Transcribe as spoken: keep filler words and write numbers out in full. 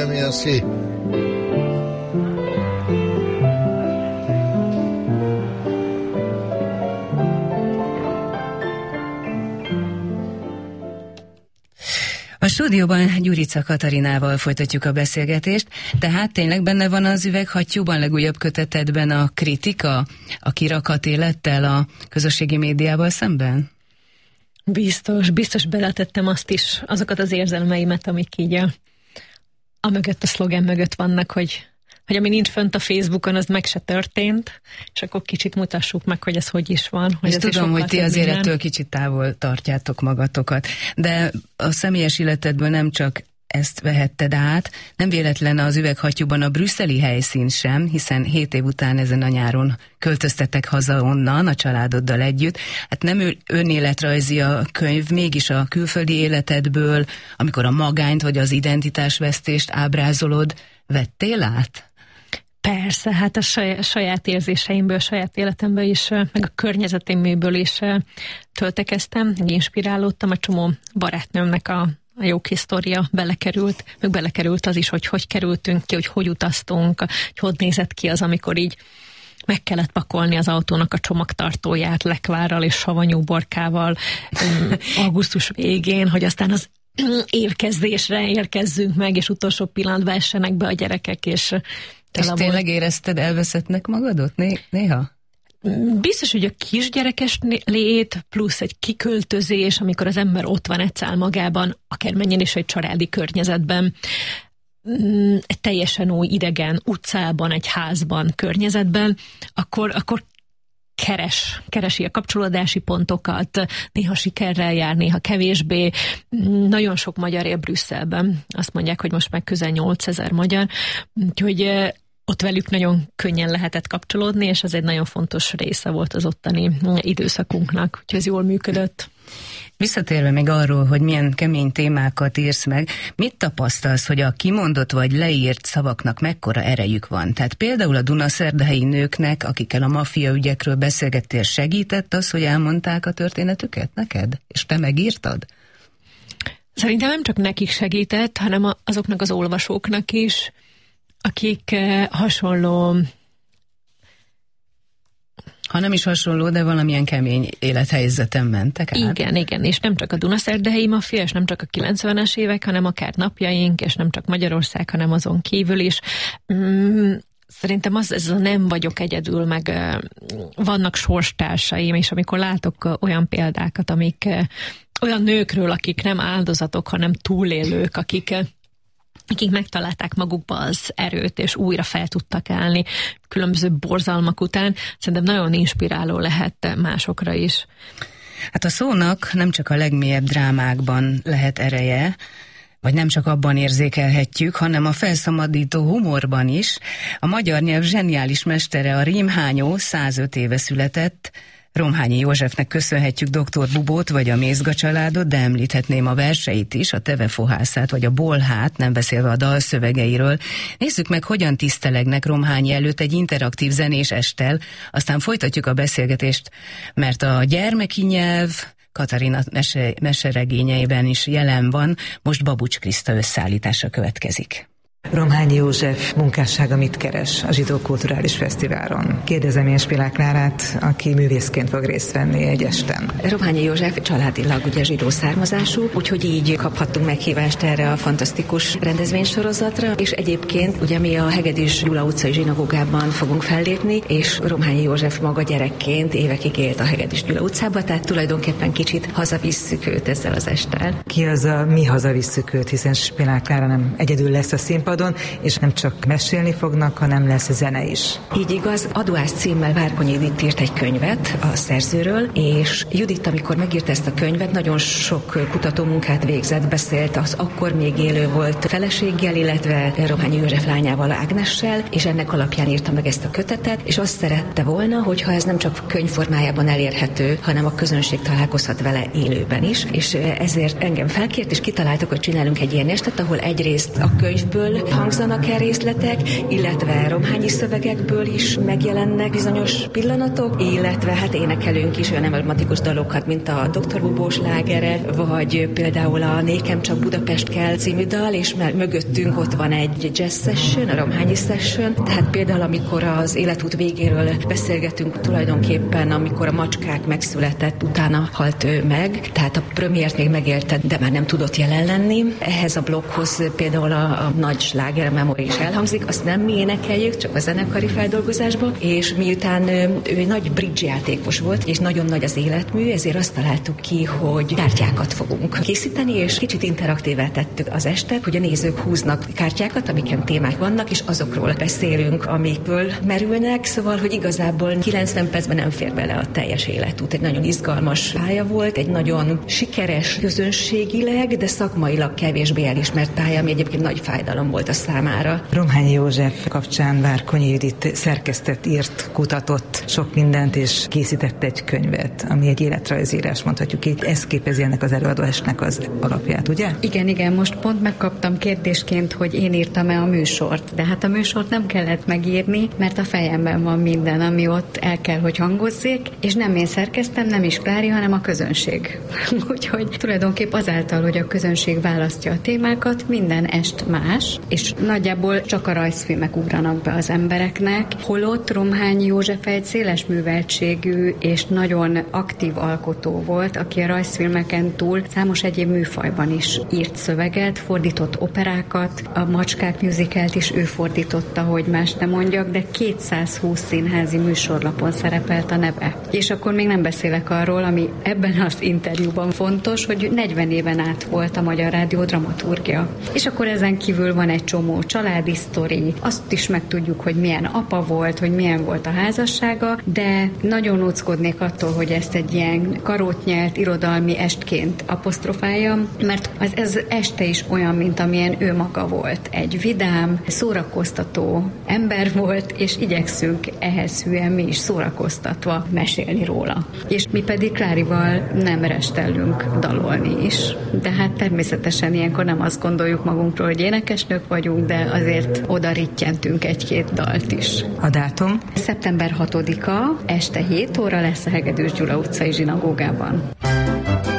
merci. A stúdióban Gyurica Katarinával folytatjuk a beszélgetést, tehát tényleg benne van az üveghattyúban, legújabb kötetedben a kritika, a kirakat élettel a közösségi médiával szemben? Biztos, biztos beletettem azt is, azokat az érzelmeimet, amik így a, a mögött, a szlogen mögött vannak, hogy, hogy ami nincs fönt a Facebookon, az meg se történt, és akkor kicsit mutassuk meg, hogy ez hogy is van. Hogy és tudom, hogy ti azért ettől kicsit távol tartjátok magatokat, de a személyes életedből nem csak ezt vehetted át, nem véletlen az üveghattyúban a brüsszeli helyszín sem, hiszen hét év után ezen a nyáron költöztetek haza onnan a családoddal együtt. Hát nem önéletrajzi a könyv, mégis a külföldi életedből, amikor a magányt vagy az identitásvesztést ábrázolod, vettél át? Persze, hát a saját, saját érzéseimből, a saját életemből is, meg a környezetemből is töltekeztem, inspirálódtam, a csomó barátnőmnek a a jó kis sztoria belekerült, meg belekerült az is, hogy hogy kerültünk ki, hogy hogy utaztunk, hogy hogy nézett ki az, amikor így meg kellett pakolni az autónak a csomagtartóját lekvárral és savanyú borkával augusztus végén, hogy aztán az évkezdésre érkezzünk meg, és utolsó pillanatban essenek be a gyerekek, és... És tényleg érezted elveszettnek magadot né- néha? Biztos, hogy a kisgyerekes lét plusz egy kiköltözés, amikor az ember ott van egyszer magában, akármennyien is egy családi környezetben, egy teljesen új idegen utcában, egy házban, környezetben, akkor, akkor keres, keresi a kapcsolódási pontokat, néha sikerrel jár, néha kevésbé. Nagyon sok magyar él Brüsszelben. Azt mondják, hogy most már közel nyolcezer magyar, úgyhogy ott velük nagyon könnyen lehetett kapcsolódni, és ez egy nagyon fontos része volt az ottani időszakunknak, úgyhogy ez jól működött. Visszatérve még arról, hogy milyen kemény témákat írsz meg, mit tapasztalsz, hogy a kimondott vagy leírt szavaknak mekkora erejük van? Tehát például a dunaszerdahelyi nőknek, akikkel a maffia ügyekről beszélgettél, segített az, hogy elmondták a történetüket neked? És te megírtad? Szerintem nem csak nekik segített, hanem azoknak az olvasóknak is, akik hasonló... Ha nem is hasonló, de valamilyen kemény élethelyzeten mentek át. Igen, igen, és nem csak a dunaszerdahelyi maffia, és nem csak a kilencvenes évek, hanem akár napjaink, és nem csak Magyarország, hanem azon kívül is. Mm, szerintem az, ez a nem vagyok egyedül, meg uh, vannak sorstársaim, és amikor látok uh, olyan példákat, amik uh, olyan nőkről, akik nem áldozatok, hanem túlélők, akik... Uh, akik megtalálták magukba az erőt, és újra fel tudtak állni különböző borzalmak után, szerintem nagyon inspiráló lehet másokra is. Hát a szónak nem csak a legmélyebb drámákban lehet ereje, vagy nem csak abban érzékelhetjük, hanem a felszabadító humorban is. A magyar nyelv zseniális mestere, a rímhányó százöt éve született, Romhányi Józsefnek köszönhetjük doktor Bubót, vagy a Mézga családot, de említhetném a verseit is, a Tevefohászát, vagy a Bolhát, nem beszélve a dalszövegeiről. Nézzük meg, hogyan tisztelegnek Romhányi előtt egy interaktív zenés esttel, aztán folytatjuk a beszélgetést, mert a gyermeki nyelv Katarina mese, meseregényeiben is jelen van, most Babucs Kriszta összeállítása következik. Romhányi József munkássága mit keres a Zsidó Kulturális Fesztiválon? Kérdezem én Spilák Klárát, aki művészként fog részt venni egy esten. Romhányi József családilag ugye zsidó származású, úgyhogy így kaphattunk meghívást erre a fantasztikus rendezvénysorozatra, és egyébként ugye mi a Hegedűs Gyula utcai zsinagógában fogunk fellépni, és Romhányi József maga gyerekként évekig élt a Hegedűs Gyula utcába, tehát tulajdonképpen kicsit hazavisszük őt ezzel az esttel. Ki az a mi hazavisszük őt, hiszen Spilák Klára nem egyedül lesz a színpadon, és nem csak mesélni fognak, hanem lesz zene is. Így igaz, Aduász címmel Várkonyi Judit írt egy könyvet a szerzőről, és Judit, amikor megírta ezt a könyvet, nagyon sok kutatómunkát végzett, beszélt az akkor még élő volt feleséggel, illetve Romhányi József lányával, Ágnessel, és ennek alapján írta meg ezt a kötetet, és azt szerette volna, hogyha ez nem csak könyvformájában elérhető, hanem a közönség találkozhat vele élőben is, és ezért engem felkért, és kitaláltak, hogy csinálunk egy ilyen estet, ahol egyrészt a könyvből hangzanak el részletek, illetve romhányi szövegekből is megjelennek bizonyos pillanatok, illetve hát énekelünk is olyan emblematikus dalokat, mint a doktor Bubó slágere, vagy például a Nékem csak Budapest kell című dal, és mögöttünk ott van egy jazz session, a romhányi session, tehát például amikor az életút végéről beszélgetünk, tulajdonképpen amikor a macskák megszületett, utána halt ő meg, tehát a premiért még megélte, de már nem tudott jelen lenni. Ehhez a blokkhoz például a, a nagy sláger Memory is elhangzik, azt nem mi énekeljük, csak a zenekari feldolgozásban, és miután ő egy nagy bridge játékos volt, és nagyon nagy az életmű, ezért azt találtuk ki, hogy kártyákat fogunk készíteni, és kicsit interaktívvá tettük az estet, hogy a nézők húznak kártyákat, amiken témák vannak, és azokról beszélünk, amikből merülnek, szóval, hogy igazából kilencven percben nem fér bele a teljes életút. Egy nagyon izgalmas pálya volt, egy nagyon sikeres közönségileg, de szakmailag kevésbé elismert pálya, ami egyébként nagy fájdalom volt a számára. Romhányi József kapcsán Várkonyi Judit szerkesztett, írt, kutatott sok mindent, és készített egy könyvet, ami egy életrajzírás, mondhatjuk így. Ez képezi ennek az előadásnak az alapját, ugye? Igen, igen, most pont megkaptam kérdésként, hogy én írtam-e a műsort, de hát a műsort nem kellett megírni, mert a fejemben van minden, ami ott el kell, hogy hangozzék, és nem én szerkeztem, nem is Klári, hanem a közönség. Úgyhogy tulajdonképp azáltal, hogy a közönség választja a témákat, minden est más, és nagyjából csak a rajzfilmek ugranak be az embereknek, holott Romhányi József egy széles műveltségű és nagyon aktív alkotó volt, aki a rajzfilmeken túl számos egyéb műfajban is írt szöveget, fordított operákat, a Macskák musicalt is ő fordította, hogy más nem mondjak, de kétszázhúsz színházi műsorlapon szerepelt a neve. És akkor még nem beszélek arról, ami ebben az interjúban fontos, hogy negyven éven át volt a Magyar Rádió dramaturgja. És akkor ezen kívül van egy csomó családi sztori, azt is megtudjuk, hogy milyen apa volt, hogy milyen volt a házassága, de nagyon óckodnék attól, hogy ezt egy ilyen karótnyelt irodalmi estként apostrofáljam, mert az, ez este is olyan, mint amilyen ő maga volt. Egy vidám, szórakoztató ember volt, és igyekszünk ehhez hűen mi is szórakoztatva mesélni róla. És mi pedig Klárival nem restellünk dalolni is. De hát természetesen ilyenkor nem azt gondoljuk magunkról, hogy énekesnők vagyunk, de azért oda rittyentünk egy-két dalt is. A dátum? szeptember hatodika este hét óra lesz a Hegedűs Gyula utcai zsinagógában.